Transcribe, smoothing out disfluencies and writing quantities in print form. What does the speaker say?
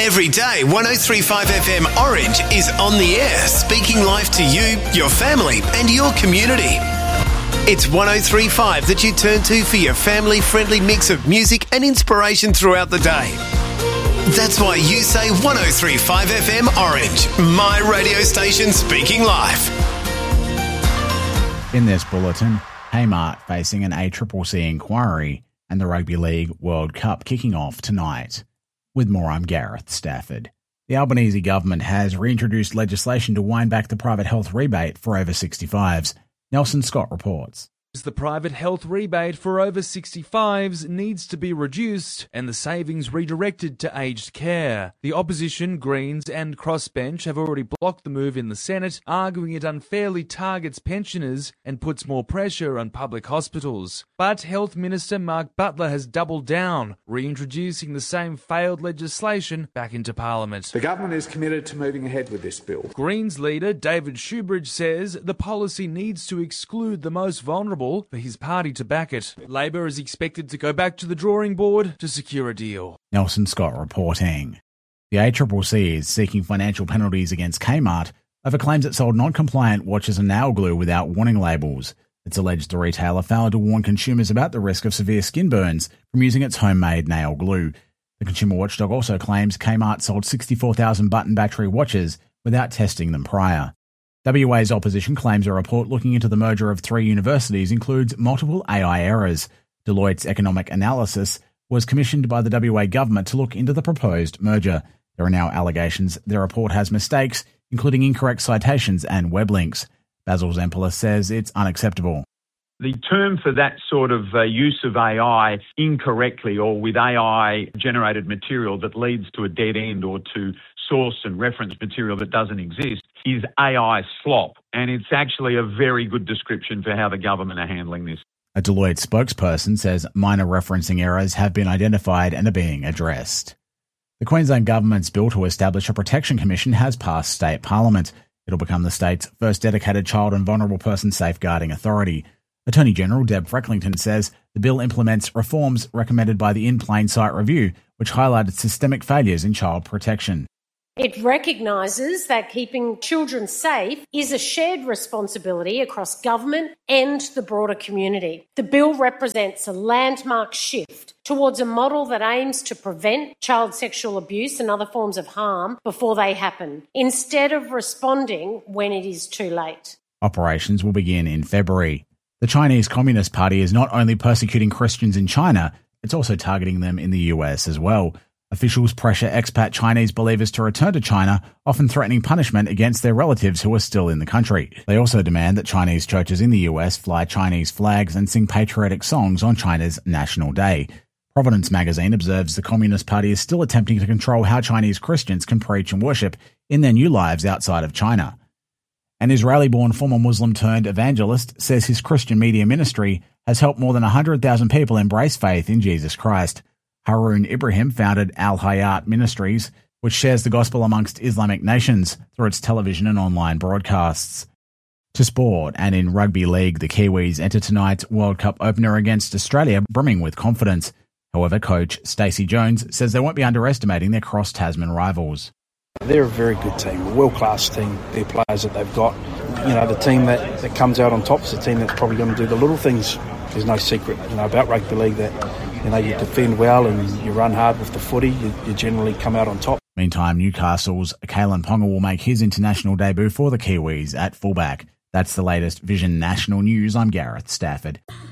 Every day, 103.5 FM Orange is on the air, speaking life to you, your family and your community. It's 103.5 that you turn to for your family-friendly mix of music and inspiration throughout the day. That's why you say 103.5 FM Orange, my radio station speaking life. In this bulletin, Kmart facing an ACCC inquiry and the Rugby League World Cup kicking off tonight. With more, I'm Gareth Stafford. The Albanese government has reintroduced legislation to wind back the private health rebate for over 65s. Nelson Scott reports. The private health rebate for over 65s needs to be reduced and the savings redirected to aged care. The opposition, Greens and Crossbench have already blocked the move in the Senate, arguing it unfairly targets pensioners and puts more pressure on public hospitals. But Health Minister Mark Butler has doubled down, reintroducing the same failed legislation back into Parliament. The government is committed to moving ahead with this bill. Greens leader David Shoebridge says the policy needs to exclude the most vulnerable for his party to back it. Labor is expected to go back to the drawing board to secure a deal. Nelson Scott reporting. The ACCC is seeking financial penalties against Kmart over claims it sold non-compliant watches and nail glue without warning labels. It's alleged the retailer failed to warn consumers about the risk of severe skin burns from using its homemade nail glue. The consumer watchdog also claims Kmart sold 64,000 button battery watches without testing them prior. WA's opposition claims a report looking into the merger of 3 universities includes multiple AI errors. Deloitte's economic analysis was commissioned by the WA government to look into the proposed merger. There are now allegations the report has mistakes, including incorrect citations and web links. Basil Zempilas says it's unacceptable. The term for that sort of use of AI incorrectly or with AI-generated material that leads to a dead end or to source and reference material that doesn't exist is AI slop, and it's actually a very good description for how the government are handling this. A Deloitte spokesperson says minor referencing errors have been identified and are being addressed. The Queensland Government's bill to establish a protection commission has passed state parliament. It'll become the state's first dedicated child and vulnerable person safeguarding authority. Attorney General Deb Frecklington says the bill implements reforms recommended by the In Plain Sight Review, which highlighted systemic failures in child protection. It recognises that keeping children safe is a shared responsibility across government and the broader community. The bill represents a landmark shift towards a model that aims to prevent child sexual abuse and other forms of harm before they happen, instead of responding when it is too late. Operations will begin in February. The Chinese Communist Party is not only persecuting Christians in China, it's also targeting them in the US as well. Officials pressure expat Chinese believers to return to China, often threatening punishment against their relatives who are still in the country. They also demand that Chinese churches in the US fly Chinese flags and sing patriotic songs on China's National Day. Providence magazine observes the Communist Party is still attempting to control how Chinese Christians can preach and worship in their new lives outside of China. An Israeli-born former Muslim-turned-evangelist says his Christian media ministry has helped more than 100,000 people embrace faith in Jesus Christ. Haroon Ibrahim founded Al Hayat Ministries, which shares the gospel amongst Islamic nations through its television and online broadcasts. To sport, and in rugby league, the Kiwis enter tonight's World Cup opener against Australia, brimming with confidence. However, coach Stacey Jones says they won't be underestimating their cross-Tasman rivals. They're a very good team, a world-class team, their players that they've got. You know, the team that comes out on top is the team that's probably going to do the little things. There's no secret, about rugby league that, you defend well and you run hard with the footy, you generally come out on top. Meantime, Newcastle's Kalen Ponga will make his international debut for the Kiwis at fullback. That's the latest Vision National News. I'm Gareth Stafford.